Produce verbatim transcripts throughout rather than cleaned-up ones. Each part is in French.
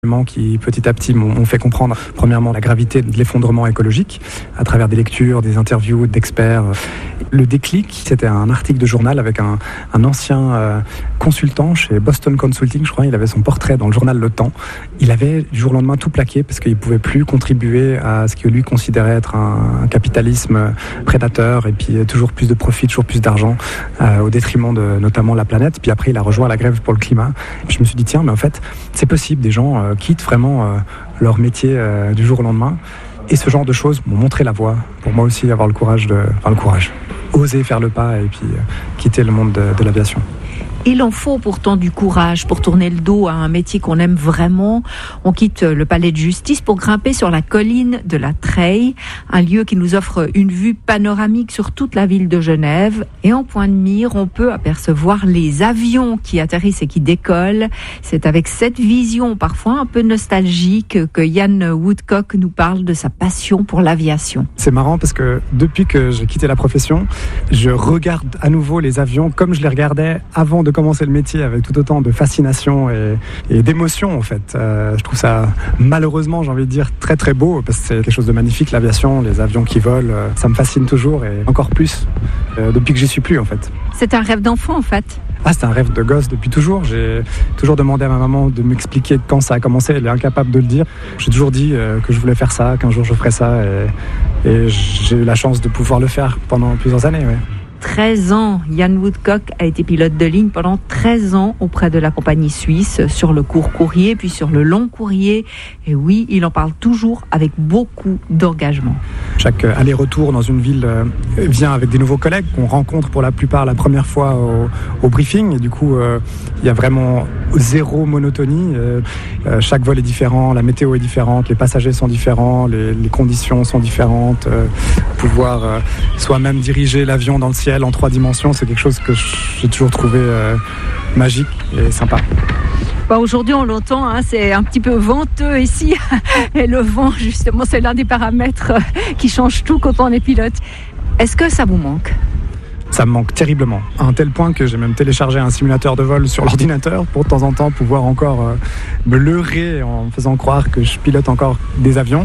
qui petit à petit m'ont fait comprendre premièrement la gravité de l'effondrement écologique à travers des lectures, des interviews d'experts. Le déclic, c'était un article de journal avec un, un ancien euh, consultant chez Boston Consulting, je crois. Il avait son portrait dans le journal Le Temps. Il avait du jour au lendemain tout plaqué parce qu'il ne pouvait plus contribuer à ce que lui considérait être un, un capitalisme prédateur et puis toujours plus de profit, toujours plus d'argent euh, au détriment de notamment la planète. Puis après, il a rejoint la grève pour le climat. Je me suis dit, tiens, mais en fait, c'est possible, des gens euh, quittent vraiment euh, leur métier euh, du jour au lendemain. Et ce genre de choses m'ont montré la voie pour moi aussi avoir le courage de, enfin le courage, oser faire le pas et puis euh, quitter le monde de, de l'aviation. Il en faut pourtant du courage pour tourner le dos à un métier qu'on aime vraiment. On quitte le palais de justice pour grimper sur la colline de la Treille, un lieu qui nous offre une vue panoramique sur toute la ville de Genève. Et en point de mire, on peut apercevoir les avions qui atterrissent et qui décollent. C'est avec cette vision parfois un peu nostalgique que Ian Woodcock nous parle de sa passion pour l'aviation. C'est marrant parce que depuis que j'ai quitté la profession, je regarde à nouveau les avions comme je les regardais avant de commencer le métier, avec tout autant de fascination et, et d'émotion en fait. Euh, je trouve ça malheureusement, j'ai envie de dire, très très beau parce que c'est quelque chose de magnifique, l'aviation, les avions qui volent, euh, ça me fascine toujours et encore plus euh, depuis que j'y suis plus en fait. C'est un rêve d'enfant en fait. Ah, c'est un rêve de gosse depuis toujours. J'ai toujours demandé à ma maman de m'expliquer quand ça a commencé. Elle est incapable de le dire. J'ai toujours dit euh, que je voulais faire ça, qu'un jour je ferais ça et, et j'ai eu la chance de pouvoir le faire pendant plusieurs années. Ouais. treize ans. Ian Woodcock a été pilote de ligne pendant treize ans auprès de la compagnie suisse sur le court courrier puis sur le long courrier. Et oui, il en parle toujours avec beaucoup d'engagement. Chaque aller-retour dans une ville euh, vient avec des nouveaux collègues qu'on rencontre pour la plupart la première fois au, au briefing. Et du coup, euh, il y a vraiment zéro monotonie. Euh, euh, chaque vol est différent, la météo est différente, les passagers sont différents, les, les conditions sont différentes. Euh, pouvoir euh, soi-même diriger l'avion dans le ciel en trois dimensions, c'est quelque chose que j'ai toujours trouvé euh, magique et sympa. Bah aujourd'hui, on l'entend, hein, c'est un petit peu venteux ici. Et le vent, justement, c'est l'un des paramètres qui change tout quand on est pilote. Est-ce que ça vous manque ? Ça me manque terriblement, à un tel point que j'ai même téléchargé un simulateur de vol sur l'ordinateur pour de temps en temps pouvoir encore euh, me leurrer en me faisant croire que je pilote encore des avions.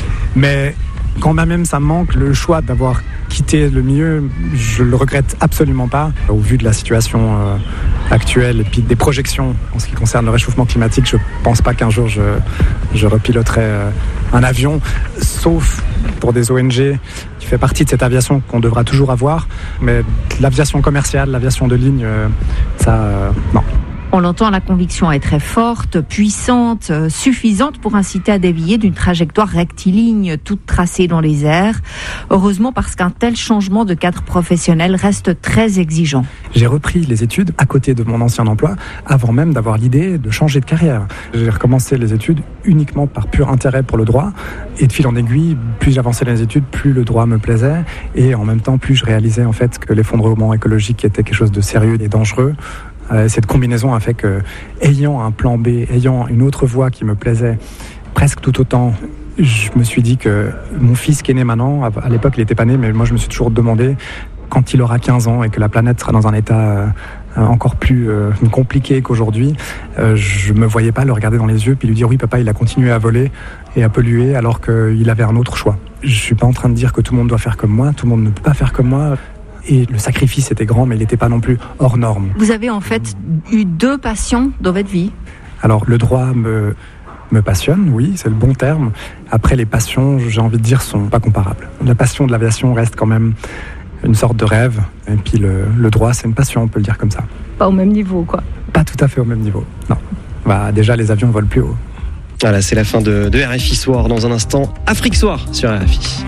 Mais quand même ça me manque, le choix d'avoir quitté le milieu, je le regrette absolument pas. Au vu de la situation euh, actuelle et puis des projections en ce qui concerne le réchauffement climatique, je pense pas qu'un jour je, je repiloterai euh, un avion, sauf pour des O N G qui fait partie de cette aviation qu'on devra toujours avoir. Mais l'aviation commerciale, l'aviation de ligne, euh, ça, euh, non. On l'entend, la conviction est très forte, puissante, suffisante pour inciter à dévier d'une trajectoire rectiligne, toute tracée dans les airs. Heureusement, parce qu'un tel changement de cadre professionnel reste très exigeant. J'ai repris les études à côté de mon ancien emploi, avant même d'avoir l'idée de changer de carrière. J'ai recommencé les études uniquement par pur intérêt pour le droit. Et de fil en aiguille, plus j'avançais dans les études, plus le droit me plaisait. Et en même temps, plus je réalisais en fait que l'effondrement écologique était quelque chose de sérieux et dangereux. Euh, cette combinaison a fait que, ayant un plan B, ayant une autre voie qui me plaisait presque tout autant, je me suis dit que mon fils qui est né maintenant, à l'époque il n'était pas né, mais moi je me suis toujours demandé, quand il aura quinze ans et que la planète sera dans un état euh, encore plus euh, compliqué qu'aujourd'hui, euh, je ne me voyais pas le regarder dans les yeux puis lui dire oui papa, il a continué à voler et à polluer alors qu'il avait un autre choix. Je ne suis pas en train de dire que tout le monde doit faire comme moi, tout le monde ne peut pas faire comme moi. Et le sacrifice était grand, mais il n'était pas non plus hors norme. Vous avez en fait eu deux passions dans votre vie ? Alors, le droit me, me passionne, oui, c'est le bon terme. Après, les passions, j'ai envie de dire, sont pas comparables. La passion de l'aviation reste quand même une sorte de rêve. Et puis, le, le droit, c'est une passion, on peut le dire comme ça. Pas au même niveau, quoi. Pas tout à fait au même niveau, non. Bah, déjà, les avions volent plus haut. Voilà, c'est la fin de, de R F I Soir. Dans un instant, Afrique Soir sur R F I.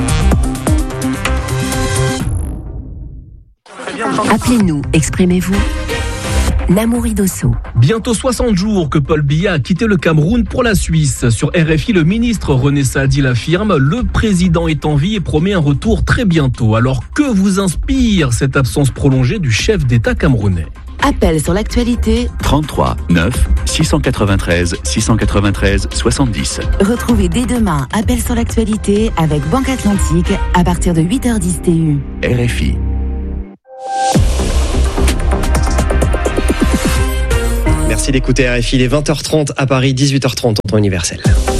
Appelez-nous, exprimez-vous. Namouri Dosso. Bientôt soixante jours que Paul Biya a quitté le Cameroun pour la Suisse. Sur R F I, le ministre René Saadi l'affirme, le président est en vie et promet un retour très bientôt. Alors que vous inspire cette absence prolongée du chef d'État camerounais ? Appel sur l'actualité trente-trois neuf six cent quatre-vingt-treize six cent quatre-vingt-treize soixante-dix. Retrouvez dès demain Appel sur l'actualité avec Banque Atlantique à partir de huit heures dix T U. R F I. Merci d'écouter R F I. Il est vingt heures trente à Paris, dix-huit heures trente en temps universel.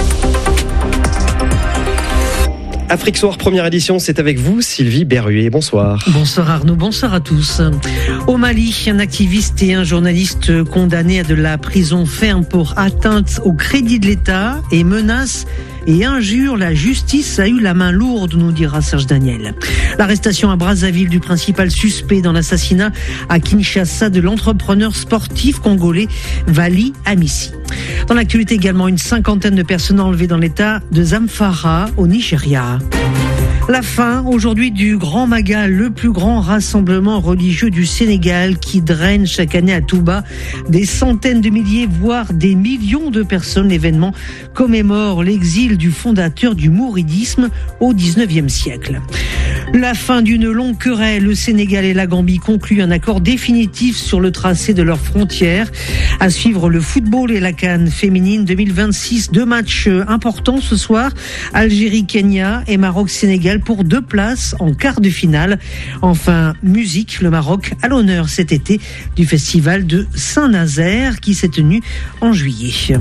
Afrique Soir, première édition, c'est avec vous, Sylvie Berruet. Bonsoir. Bonsoir Arnaud, bonsoir à tous. Au Mali, un activiste et un journaliste condamnés à de la prison ferme pour atteinte au crédit de l'État et menaces et injures. La justice a eu la main lourde, nous dira Serge Daniel. L'arrestation à Brazzaville du principal suspect dans l'assassinat à Kinshasa de l'entrepreneur sportif congolais Vali Amissi. Dans l'actualité également, une cinquantaine de personnes enlevées dans l'état de Zamfara au Nigeria. La fin aujourd'hui du Grand Magal, le plus grand rassemblement religieux du Sénégal qui draine chaque année à Touba des centaines de milliers, voire des millions de personnes. L'événement commémore l'exil du fondateur du mouridisme au dix-neuvième siècle. La fin d'une longue querelle, le Sénégal et la Gambie concluent un accord définitif sur le tracé de leurs frontières. À suivre le football et la CAN féminine deux mille vingt-six. Deux matchs importants ce soir, Algérie-Kenya et Maroc-Sénégal pour deux places en quart de finale. Enfin, musique, le Maroc à l'honneur cet été du festival de Saint-Nazaire qui s'est tenu en juillet.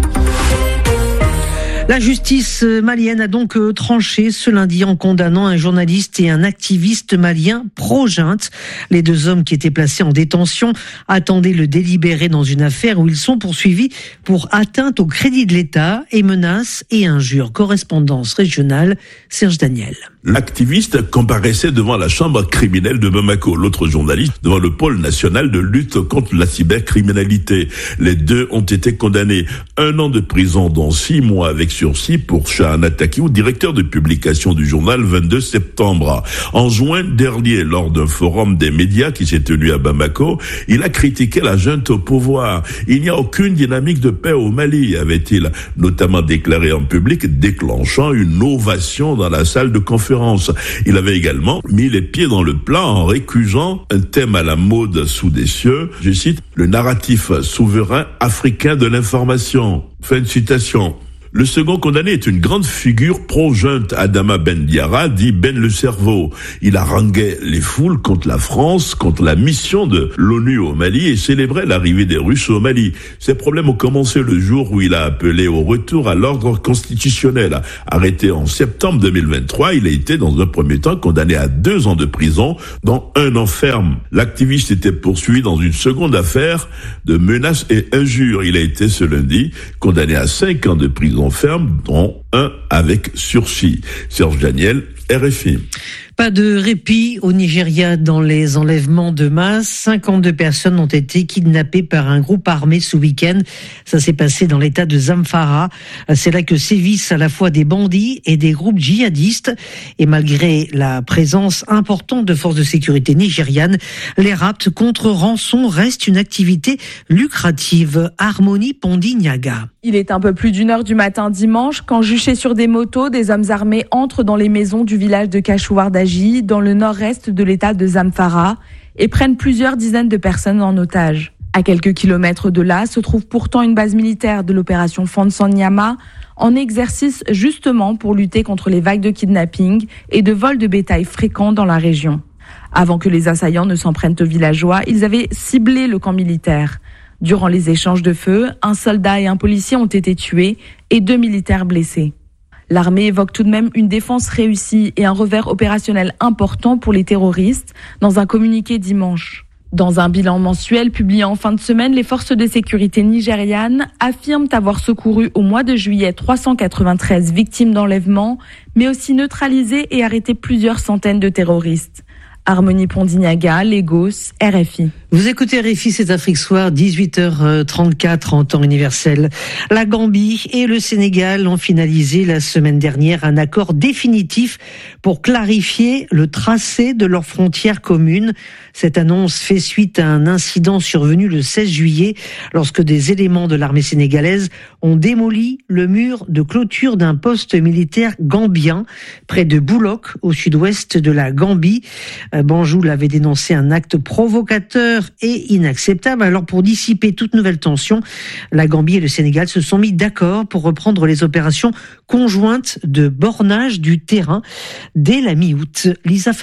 La justice malienne a donc tranché ce lundi en condamnant un journaliste et un activiste malien pro-junte. Les deux hommes qui étaient placés en détention attendaient le délibéré dans une affaire où ils sont poursuivis pour atteinte au crédit de l'État et menaces et injures. Correspondance régionale, Serge Daniel. L'activiste comparaissait devant la chambre criminelle de Bamako, l'autre journaliste devant le pôle national de lutte contre la cybercriminalité. Les deux ont été condamnés. Un an de prison, dont six mois avec sursis pour Shahan Takiou, directeur de publication du journal vingt-deux septembre. En juin dernier, lors d'un forum des médias qui s'est tenu à Bamako, il a critiqué la junte au pouvoir. Il n'y a aucune dynamique de paix au Mali, avait-il notamment déclaré en public, déclenchant une ovation dans la salle de conférence. Il avait également mis les pieds dans le plat en récusant un thème à la mode sous des cieux, je cite, le narratif souverain africain de l'information. Fin de citation. Le second condamné est une grande figure pro-junte, Adama Ben Diarra, dit Ben le cerveau. Il haranguait les foules contre la France, contre la mission de l'ONU au Mali et célébrait l'arrivée des Russes au Mali. Ces problèmes ont commencé le jour où il a appelé au retour à l'ordre constitutionnel. Arrêté en septembre deux mille vingt-trois, il a été dans un premier temps condamné à deux ans de prison, dont un an ferme. L'activiste était poursuivi dans une seconde affaire de menaces et injures. Il a été ce lundi condamné à cinq ans de prison ferme, dont un avec sursis. Serge Daniel, R F I. Pas de répit au Nigeria dans les enlèvements de masse. cinquante-deux personnes ont été kidnappées par un groupe armé ce week-end. Ça s'est passé dans l'état de Zamfara. C'est là que sévissent à la fois des bandits et des groupes djihadistes. Et malgré la présence importante de forces de sécurité nigérianes, les rapts contre rançon restent une activité lucrative. Harmonie Pondignaga. Il est un peu plus d'une heure du matin dimanche quand, juchés sur des motos, des hommes armés entrent dans les maisons du village de Kachouardaji, dans le nord-est de l'état de Zamfara, et prennent plusieurs dizaines de personnes en otage. À quelques kilomètres de là se trouve pourtant une base militaire de l'opération Fansanyama, en exercice justement pour lutter contre les vagues de kidnapping et de vol de bétail fréquents dans la région. Avant que les assaillants ne s'en prennent aux villageois, ils avaient ciblé le camp militaire. Durant les échanges de feu, un soldat et un policier ont été tués et deux militaires blessés. L'armée évoque tout de même une défense réussie et un revers opérationnel important pour les terroristes dans un communiqué dimanche. Dans un bilan mensuel publié en fin de semaine, les forces de sécurité nigérianes affirment avoir secouru au mois de juillet trois cent quatre-vingt-treize victimes d'enlèvement, mais aussi neutralisé et arrêté plusieurs centaines de terroristes. Harmonie Pondignaga, Lagos, R F I. Vous écoutez R F I, c'est Afrique Soir, dix-huit heures trente-quatre en temps universel. La Gambie et le Sénégal ont finalisé la semaine dernière un accord définitif pour clarifier le tracé de leurs frontières communes. Cette annonce fait suite à un incident survenu le seize juillet lorsque des éléments de l'armée sénégalaise ont démoli le mur de clôture d'un poste militaire gambien près de Boulok, au sud-ouest de la Gambie. Banjul avait dénoncé un acte provocateur et inacceptable. Alors pour dissiper toute nouvelle tension, la Gambie et le Sénégal se sont mis d'accord pour reprendre les opérations conjointes de bornage du terrain dès la mi-août. Lisa Fabian.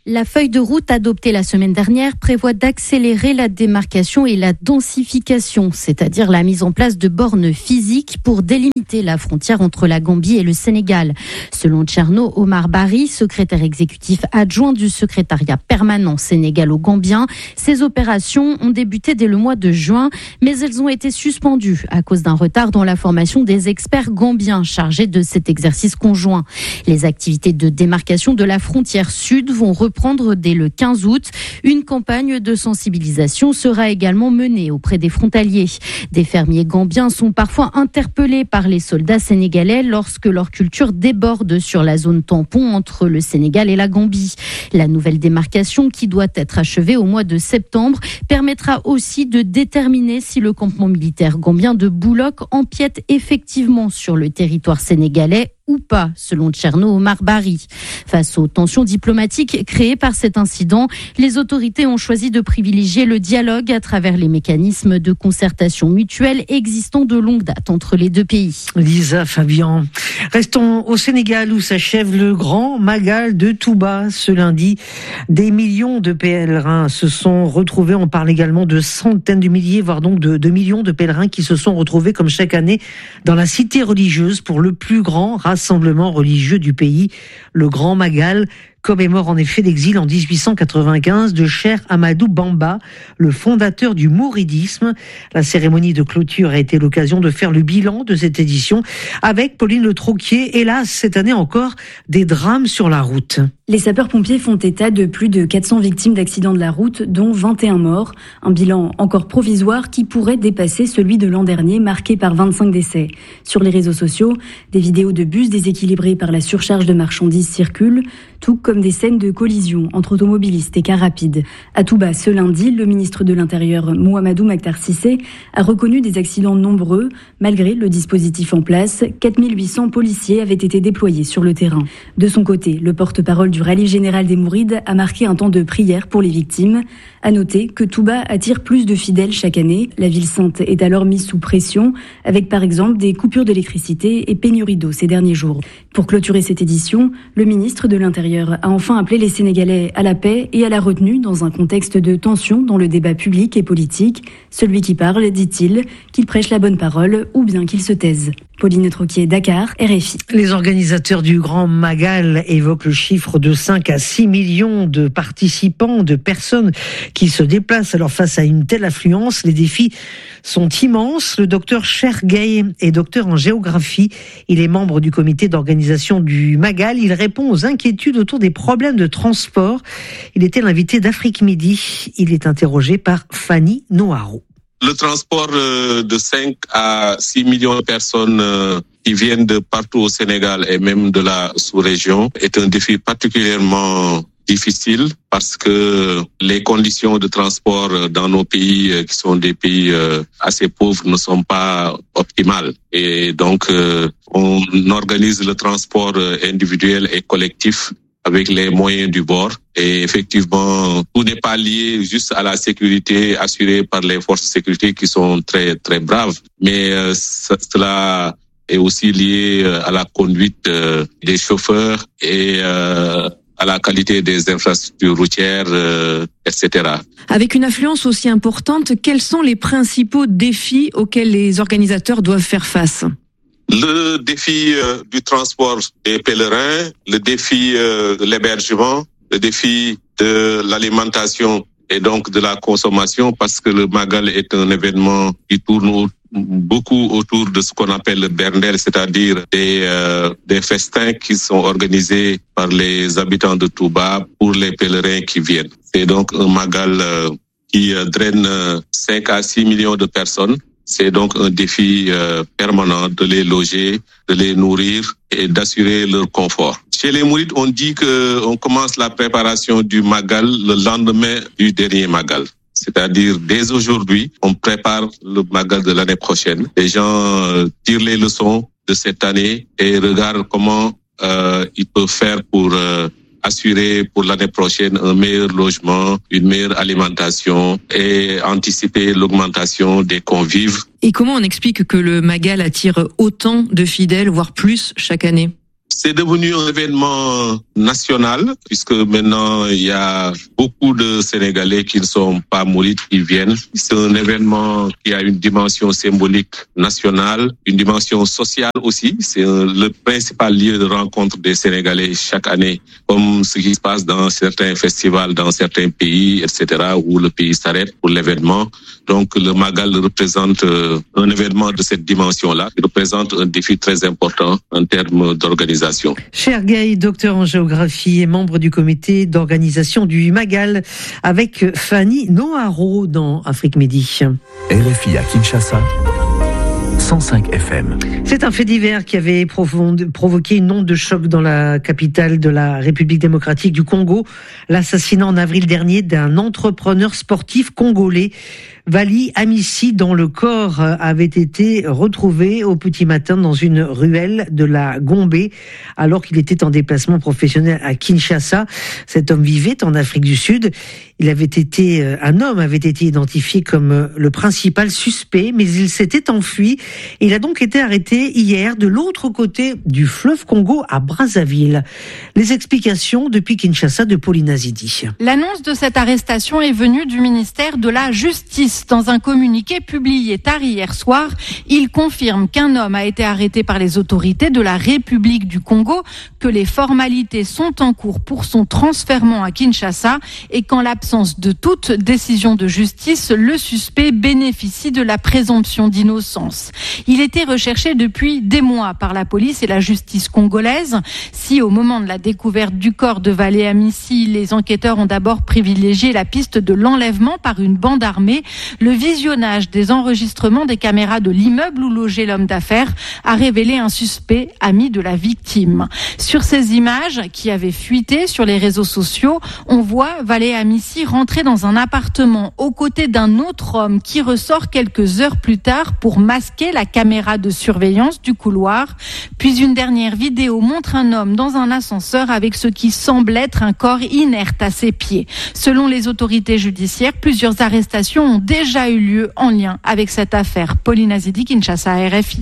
La feuille de route adoptée la semaine dernière prévoit d'accélérer la démarcation et la densification, c'est-à-dire la mise en place de bornes physiques pour délimiter la frontière entre la Gambie et le Sénégal. Selon Tcherno Omar Bari, secrétaire exécutif adjoint du secrétariat permanent sénégalo-gambien, ces opérations ont débuté dès le mois de juin, mais elles ont été suspendues à cause d'un retard dans la formation des experts gambiens chargés de cet exercice conjoint. Les activités de démarcation de la frontière sud vont reprendre Prendre dès le quinze août. Une campagne de sensibilisation sera également menée auprès des frontaliers. Des fermiers gambiens sont parfois interpellés par les soldats sénégalais lorsque leur culture déborde sur la zone tampon entre le Sénégal et la Gambie. La nouvelle démarcation, qui doit être achevée au mois de septembre, permettra aussi de déterminer si le campement militaire gambien de Boulok empiète effectivement sur le territoire sénégalais ou pas, selon Tcherno Omar Bari. Face aux tensions diplomatiques créées par cet incident, les autorités ont choisi de privilégier le dialogue à travers les mécanismes de concertation mutuelle existants de longue date entre les deux pays. Lisa Fabian. Restons au Sénégal où s'achève le grand Magal de Touba ce lundi. Des millions de pèlerins se sont retrouvés. On parle également de centaines de milliers, voire donc de, de millions de pèlerins qui se sont retrouvés comme chaque année dans la cité religieuse pour le plus grand rassemblement religieux du pays, le Grand Magal, commémore en effet l'exil en dix-huit cent quatre-vingt-quinze de Cheikh Ahmadou Bamba, le fondateur du mouridisme. La cérémonie de clôture a été l'occasion de faire le bilan de cette édition avec Pauline Le Troquier. Hélas, cette année encore, des drames sur la route. Les sapeurs-pompiers font état de plus de quatre cents victimes d'accidents de la route, dont vingt et un morts. Un bilan encore provisoire qui pourrait dépasser celui de l'an dernier, marqué par vingt-cinq décès. Sur les réseaux sociaux, des vidéos de bus déséquilibrés par la surcharge de marchandises circulent, tout comme des scènes de collision entre automobilistes et cars rapides. À Touba, ce lundi, le ministre de l'Intérieur, Mouhamadou Makhtar Cissé, a reconnu des accidents nombreux. Malgré le dispositif en place, quatre mille huit cents policiers avaient été déployés sur le terrain. De son côté, le porte-parole du Rallye général des Mourides a marqué un temps de prière pour les victimes. À noter que Touba attire plus de fidèles chaque année. La ville sainte est alors mise sous pression, avec par exemple des coupures d'électricité et pénurie d'eau ces derniers jours. Pour clôturer cette édition, le ministre de l'Intérieur a enfin appelé les Sénégalais à la paix et à la retenue dans un contexte de tension dans le débat public et politique. Celui qui parle, dit-il, qu'il prêche la bonne parole ou bien qu'il se taise. Pauline Troquier, Dakar, R F I. Les organisateurs du Grand Magal évoquent le chiffre de cinq à six millions de participants, de personnes qui se déplacent. Alors face à une telle affluence, les défis sont immenses. Le docteur Chergay est docteur en géographie. Il est membre du comité d'organisation du Magal. Il répond aux inquiétudes autour des problèmes de transport. Il était l'invité d'Afrique Midi. Il est interrogé par Fanny Noharo. Le transport de cinq à six millions de personnes qui viennent de partout au Sénégal et même de la sous-région est un défi particulièrement difficile parce que les conditions de transport dans nos pays qui sont des pays assez pauvres ne sont pas optimales. Et donc, on organise le transport individuel et collectif avec les moyens du bord. Et effectivement, tout n'est pas lié juste à la sécurité assurée par les forces de sécurité qui sont très, très braves. Mais euh, cela est aussi lié à la conduite euh, des chauffeurs et euh, à la qualité des infrastructures routières, euh, et cetera. Avec une affluence aussi importante, quels sont les principaux défis auxquels les organisateurs doivent faire face ? Le défi euh, du transport des pèlerins, le défi euh, de l'hébergement, le défi de l'alimentation et donc de la consommation, parce que le Magal est un événement qui tourne au, beaucoup autour de ce qu'on appelle le Berndel, c'est-à-dire des, euh, des festins qui sont organisés par les habitants de Touba pour les pèlerins qui viennent. C'est donc un Magal euh, qui euh, draine euh, cinq à six millions de personnes. C'est donc un défi euh, permanent de les loger, de les nourrir et d'assurer leur confort. Chez les Mourides, on dit que on commence la préparation du Magal le lendemain du dernier Magal. C'est-à-dire, dès aujourd'hui, on prépare le Magal de l'année prochaine. Les gens euh, tirent les leçons de cette année et regardent comment euh, ils peuvent faire pour euh, assurer pour l'année prochaine un meilleur logement, une meilleure alimentation et anticiper l'augmentation des convives. Et comment on explique que le Magal attire autant de fidèles, voire plus, chaque année ? C'est devenu un événement national, puisque maintenant il y a beaucoup de Sénégalais qui ne sont pas mourides, qui viennent. C'est un événement qui a une dimension symbolique nationale, une dimension sociale aussi. C'est le principal lieu de rencontre des Sénégalais chaque année, comme ce qui se passe dans certains festivals, dans certains pays, et cetera, où le pays s'arrête pour l'événement. Donc le Magal représente un événement de cette dimension-là, qui représente un défi très important en termes d'organisation. Cher Gay, docteur en géographie et membre du comité d'organisation du Magal, avec Fanny Noharo dans Afrique Midi. R F I à Kinshasa, cent cinq F M. C'est un fait divers qui avait provoqué une onde de choc dans la capitale de la République démocratique du Congo. L'assassinat en avril dernier d'un entrepreneur sportif congolais, Vali Amissi, dont le corps avait été retrouvé au petit matin dans une ruelle de la Gombe, alors qu'il était en déplacement professionnel à Kinshasa. Cet homme vivait en Afrique du Sud. Il avait été, un homme avait été identifié comme le principal suspect, mais il s'était enfui. Il a donc été arrêté hier de l'autre côté du fleuve Congo à Brazzaville. Les explications depuis Kinshasa de Pauline Azidi. L'annonce de cette arrestation est venue du ministère de la Justice. Dans un communiqué publié tard hier soir, il confirme qu'un homme a été arrêté par les autorités de la République du Congo, que les formalités sont en cours pour son transfèrement à Kinshasa et qu'en l'absence de toute décision de justice, le suspect bénéficie de la présomption d'innocence. Il était recherché depuis des mois par la police et la justice congolaise. Si au moment de la découverte du corps de Vali Amissi, les enquêteurs ont d'abord privilégié la piste de l'enlèvement par une bande armée, le visionnage des enregistrements des caméras de l'immeuble où logeait l'homme d'affaires a révélé un suspect ami de la victime. Sur ces images qui avaient fuité sur les réseaux sociaux, on voit Vali Amissi rentrer dans un appartement aux côtés d'un autre homme qui ressort quelques heures plus tard pour masquer la caméra de surveillance du couloir. Puis une dernière vidéo montre un homme dans un ascenseur avec ce qui semble être un corps inerte à ses pieds. Selon les autorités judiciaires, plusieurs arrestations ont déjà eu lieu en lien avec cette affaire. Pauline Azidi, Kinshasa, R F I.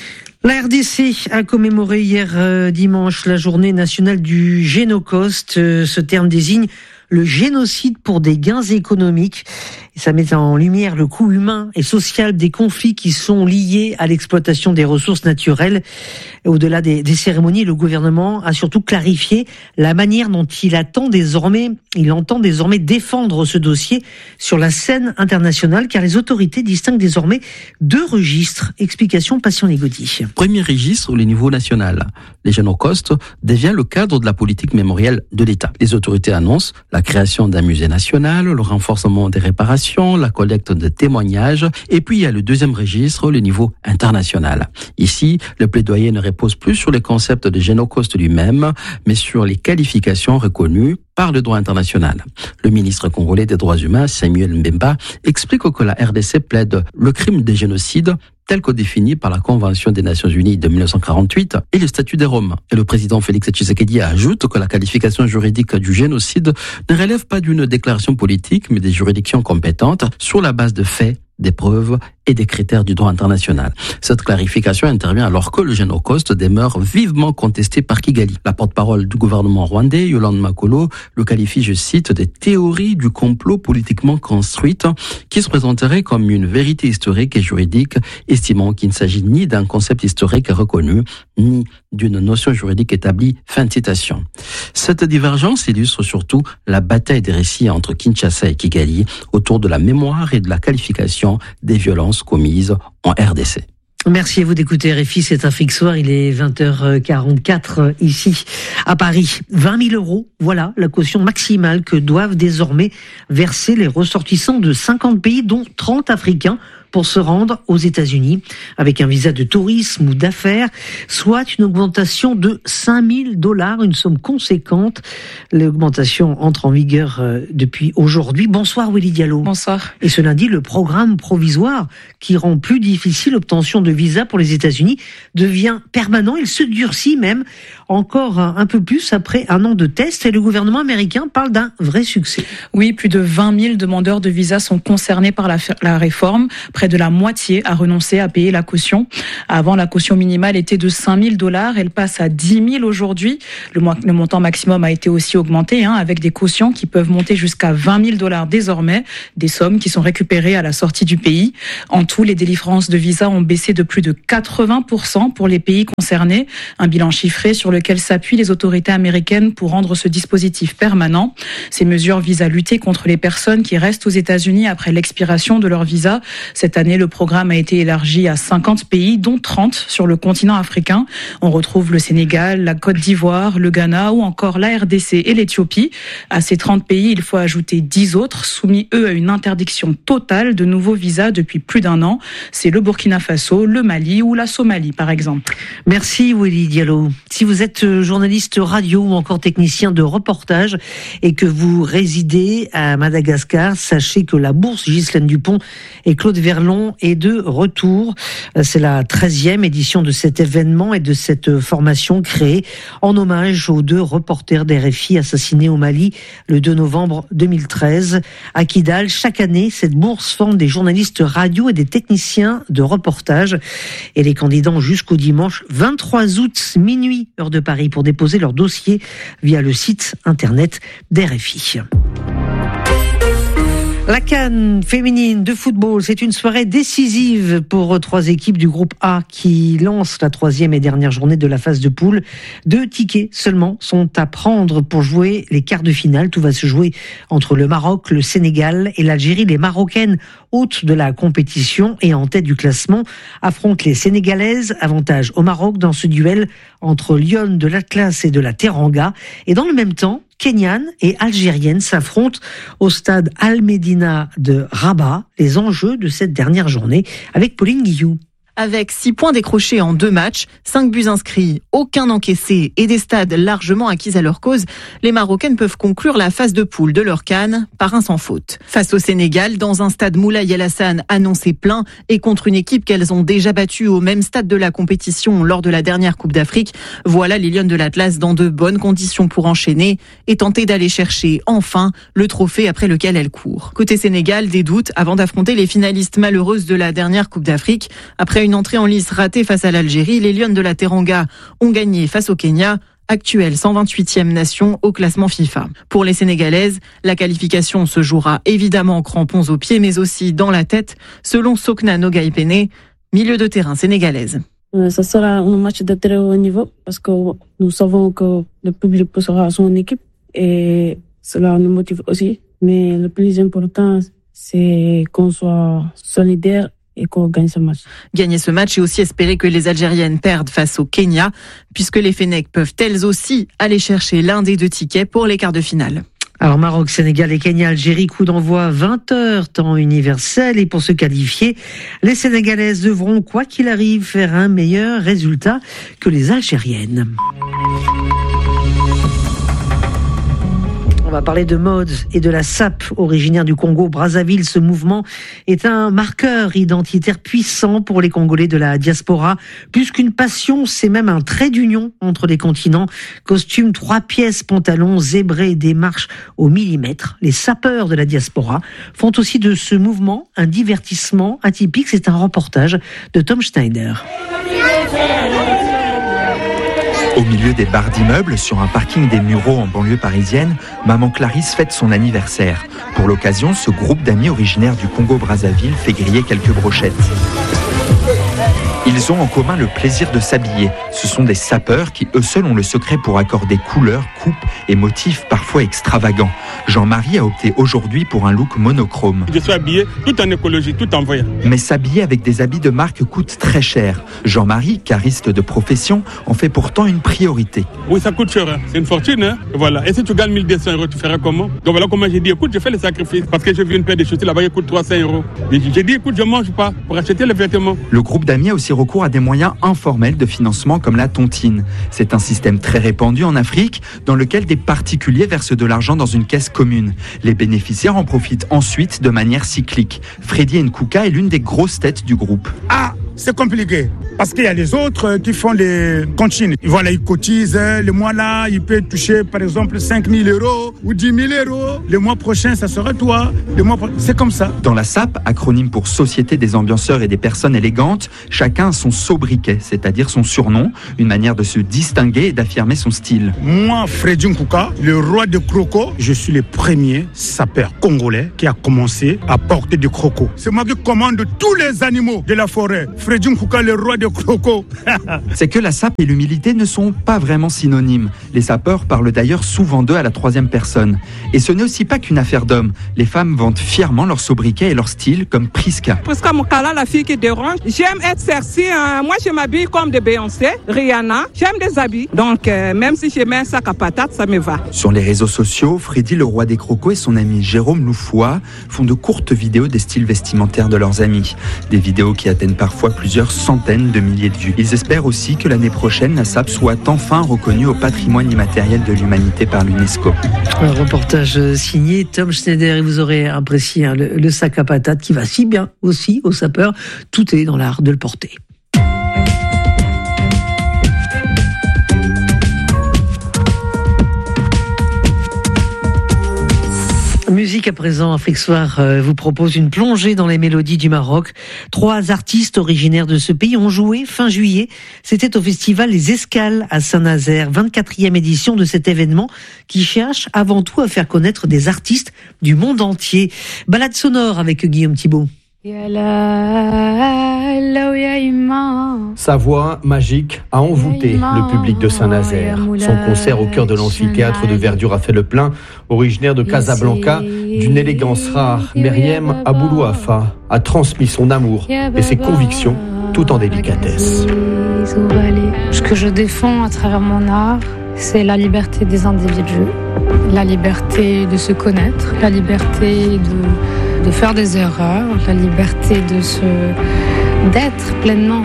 La R D C a commémoré hier euh, dimanche la journée nationale du Génocauste. Euh, ce terme désigne le génocide pour des gains économiques. Et ça met en lumière le coût humain et social des conflits qui sont liés à l'exploitation des ressources naturelles. Et au-delà des, des cérémonies, le gouvernement a surtout clarifié la manière dont il attend désormais, il entend désormais défendre ce dossier sur la scène internationale, car les autorités distinguent désormais deux registres. Explication Patient Légaudy. Premier registre, le niveau national. Les Génocaustes devient le cadre de la politique mémorielle de l'État. Les autorités annoncent la création d'un musée national, le renforcement des réparations, la collecte de témoignages, et puis il y a le deuxième registre, le niveau international. Ici, le plaidoyer ne repose plus sur les concepts de Génocauste lui-même, mais sur les qualifications reconnues par le droit international. Le ministre congolais des droits humains, Samuel Mbemba, explique que la R D C plaide le crime de génocide tel que défini par la Convention des Nations Unies de mille neuf cent quarante-huit et le statut des Roms. Et le président Félix Tshisekedi ajoute que la qualification juridique du génocide ne relève pas d'une déclaration politique, mais des juridictions compétentes sur la base de faits, des preuves et des critères du droit international. Cette clarification intervient alors que le Génocauste demeure vivement contesté par Kigali. La porte-parole du gouvernement rwandais, Yolande Makolo, le qualifie, je cite, des théories du complot politiquement construites qui se présenteraient comme une vérité historique et juridique, estimant qu'il ne s'agit ni d'un concept historique reconnu, ni d'une notion juridique établie. Fin de citation. Cette divergence illustre surtout la bataille des récits entre Kinshasa et Kigali autour de la mémoire et de la qualification des violences commises en R D C. Merci à vous d'écouter R F I, c'est Afrique Soir, il est vingt heures quarante-quatre ici à Paris. vingt mille euros, voilà la caution maximale que doivent désormais verser les ressortissants de cinquante pays, dont trente africains, pour se rendre aux États-Unis avec un visa de tourisme ou d'affaires, soit une augmentation de cinq mille dollars, une somme conséquente. L'augmentation entre en vigueur depuis aujourd'hui. Bonsoir Willy Diallo. Bonsoir. Et ce lundi, le programme provisoire qui rend plus difficile l'obtention de visa pour les États-Unis devient permanent. Il se durcit même encore un peu plus après un an de tests, et le gouvernement américain parle d'un vrai succès. Oui, plus de vingt mille demandeurs de visa sont concernés par la, la réforme. Près de la moitié a renoncé à payer la caution. Avant, la caution minimale était de cinq mille dollars. Elle passe à dix mille aujourd'hui. Le, mo- le montant maximum a été aussi augmenté, hein, avec des cautions qui peuvent monter jusqu'à vingt mille dollars désormais. Des sommes qui sont récupérées à la sortie du pays. En tout, les délivrances de visas ont baissé de plus de quatre-vingts pour cent pour les pays concernés. Un bilan chiffré sur lequel s'appuient les autorités américaines pour rendre ce dispositif permanent. Ces mesures visent à lutter contre les personnes qui restent aux États-Unis après l'expiration de leur visa. Cette année, le programme a été élargi à cinquante pays, dont trente sur le continent africain. On retrouve le Sénégal, la Côte d'Ivoire, le Ghana ou encore la R D C et l'Éthiopie. À ces trente pays, il faut ajouter dix autres, soumis eux à une interdiction totale de nouveaux visas depuis plus d'un an. C'est le Burkina Faso, le Mali ou la Somalie, par exemple. Merci Willy Diallo. Si vous êtes journaliste radio ou encore technicien de reportage et que vous résidez à Madagascar, sachez que la bourse Ghislaine Dupont et Claude Verlon est de retour. C'est la treizième édition de cet événement et de cette formation créée en hommage aux deux reporters d'R F I assassinés au Mali le deux novembre deux mille treize. À Kidal, chaque année, cette bourse forme des journalistes radio et des techniciens de reportage. Et les candidats ont jusqu'au dimanche vingt-trois août, minuit, heure de Paris, pour déposer leur dossier via le site internet d'R F I. La CAN féminine de football, c'est une soirée décisive pour trois équipes du groupe A qui lancent la troisième et dernière journée de la phase de poule. Deux tickets seulement sont à prendre pour jouer les quarts de finale. Tout va se jouer entre le Maroc, le Sénégal et l'Algérie. Les Marocaines, hôtes de la compétition et en tête du classement, affrontent les Sénégalaises. Avantage au Maroc dans ce duel entre Lyon de l'Atlas et de la Teranga. Et dans le même temps, Kenyanes et Algériennes s'affrontent au stade Al-Medina de Rabat. Les enjeux de cette dernière journée avec Pauline Guillou. Avec six points décrochés en deux matchs, cinq buts inscrits, aucun encaissé et des stades largement acquis à leur cause, les Marocaines peuvent conclure la phase de poule de leur CAN par un sans faute. Face au Sénégal, dans un stade Moulay El Hassan annoncé plein et contre une équipe qu'elles ont déjà battue au même stade de la compétition lors de la dernière Coupe d'Afrique, voilà les Lionnes de l'Atlas dans de bonnes conditions pour enchaîner et tenter d'aller chercher enfin le trophée après lequel elles courent. Côté Sénégal, des doutes avant d'affronter les finalistes malheureuses de la dernière Coupe d'Afrique. Après une entrée en lice ratée face à l'Algérie, les Lionnes de la Teranga ont gagné face au Kenya, actuelle cent vingt-huitième nation au classement FIFA. Pour les Sénégalaises, la qualification se jouera évidemment en crampons aux pieds, mais aussi dans la tête, selon Sokna Nogaïpene, milieu de terrain sénégalaise. Ça sera un match de très haut niveau parce que nous savons que le public sera son équipe et cela nous motive aussi. Mais le plus important, c'est qu'on soit solidaire et qu'on gagne ce match. Gagner ce match et aussi espérer que les Algériennes perdent face au Kenya, puisque les Fennecs peuvent elles aussi aller chercher l'un des deux tickets pour les quarts de finale. Alors Maroc, Sénégal et Kenya, Algérie, coup d'envoi vingt heures, temps universel. Et pour se qualifier, les Sénégalaises devront, quoi qu'il arrive, faire un meilleur résultat que les Algériennes. On va parler de mode et de la S A P, originaire du Congo Brazzaville. Ce mouvement est un marqueur identitaire puissant pour les Congolais de la diaspora. Plus qu'une passion, c'est même un trait d'union entre les continents. Costumes, trois pièces, pantalons, zébrés, démarches au millimètre. Les sapeurs de la diaspora font aussi de ce mouvement un divertissement atypique. C'est un reportage de Tom Schneider. Au milieu des barres d'immeubles, sur un parking des Mureaux en banlieue parisienne, maman Clarisse fête son anniversaire. Pour l'occasion, ce groupe d'amis originaires du Congo-Brazzaville fait griller quelques brochettes. Ils ont en commun le plaisir de s'habiller. Ce sont des sapeurs qui, eux seuls, ont le secret pour accorder couleurs, coupes et motifs parfois extravagants. Jean-Marie a opté aujourd'hui pour un look monochrome. Je suis habillé tout en écologie, tout en voyant. Mais s'habiller avec des habits de marque coûte très cher. Jean-Marie, cariste de profession, en fait pourtant une priorité. Oui, ça coûte cher, hein. C'est une fortune. Hein. Voilà. Et si tu gagnes mille deux cents euros, tu feras comment? Donc voilà comment j'ai dit, écoute, je fais le sacrifice parce que j'ai vu une paire de chaussures là-bas qui coûte trois cents euros. J'ai dit, écoute, je mange pas pour acheter les vêtements. Le groupe d'amis a aussi recours à des moyens informels de financement comme la tontine. C'est un système très répandu en Afrique dans lequel des particuliers versent de l'argent dans une caisse commune. Les bénéficiaires en profitent ensuite de manière cyclique. Freddy Nkouka est l'une des grosses têtes du groupe. Ah, c'est compliqué. Parce qu'il y a les autres qui font les comptines. Voilà, ils cotisent. Le mois là, ils peuvent toucher par exemple cinq mille euros ou dix mille euros. Le mois prochain, ça sera toi. Le mois pro... C'est comme ça. Dans la S A P, acronyme pour Société des ambianceurs et des personnes élégantes, chacun a son sobriquet, c'est-à-dire son surnom, une manière de se distinguer et d'affirmer son style. Moi, Freddy Nkouka, le roi de croco, je suis le premier sapeur congolais qui a commencé à porter du croco. C'est moi qui commande tous les animaux de la forêt. Freddy Nkouka, le roi de croco. C'est que la S A P et l'humilité ne sont pas vraiment synonymes. Les sapeurs parlent d'ailleurs souvent d'eux à la troisième personne. Et ce n'est aussi pas qu'une affaire d'hommes. Les femmes vantent fièrement leur sobriquet et leur style, comme Priska. Priska Mokala, la fille qui dérange. J'aime être sexy. Hein. Moi, je m'habille comme de Beyoncé, Rihanna. J'aime des habits. Donc, euh, même si je mets un sac à patates, ça me va. Sur les réseaux sociaux, Freddy, le roi des crocos, et son ami Jérôme Loufoua font de courtes vidéos des styles vestimentaires de leurs amis. Des vidéos qui atteignent parfois plusieurs centaines de milliers de vues. Ils espèrent aussi que l'année prochaine, la S A P soit enfin reconnue au patrimoine immatériel de l'humanité par l'UNESCO. Un reportage signé Tom Schneider, et vous aurez apprécié hein, le, le sac à patates qui va si bien aussi aux sapeurs. Tout est dans l'art de le porter. Musique à présent, Afrique Soir euh, vous propose une plongée dans les mélodies du Maroc. Trois artistes originaires de ce pays ont joué fin juillet. C'était au festival Les Escales à Saint-Nazaire, vingt-quatrième édition de cet événement qui cherche avant tout à faire connaître des artistes du monde entier. Balade sonore avec Guillaume Thibault. Sa voix magique a envoûté le public de Saint-Nazaire. Son concert au cœur de l'amphithéâtre de Verdure a fait le plein. Originaire de Casablanca, d'une élégance rare, Meriem Aboulouafa a transmis son amour et ses convictions tout en délicatesse. Ce que je défends à travers mon art, c'est la liberté des individus, la liberté de se connaître, la liberté de, de faire des erreurs, la liberté de se, d'être pleinement